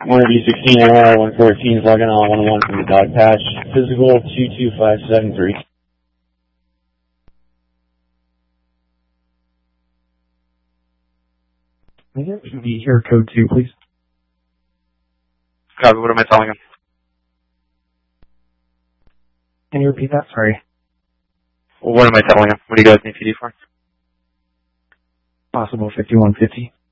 116 MR 114 is logging on 101 from the dog patch. Physical 22573. Be here, code 2, please. Copy, what am I telling him? Can you repeat that? Sorry. What am I telling him? What do you guys need PD for? Possible 5150.